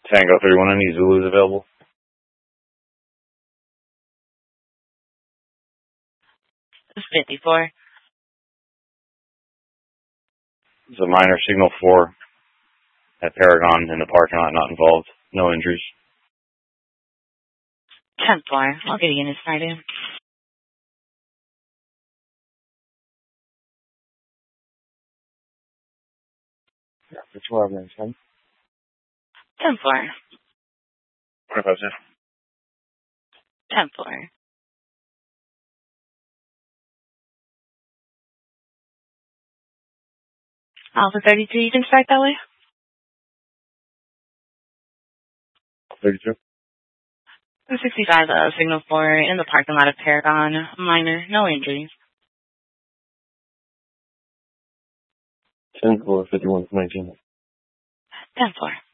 Tango 31, any Zulus available? This is 54. It's a minor signal 4 at Paragon in the parking lot, not involved. No injuries. 10th floor. I'll get a unit started. Yeah, for 12 minutes, 10. 10th floor. 25 cents. 10th floor. Alpha 33, you can start that way? 32. 65, signal 4 in the parking lot of Paragon. Minor, no injuries. 10 floor, 51, 19. 10th floor.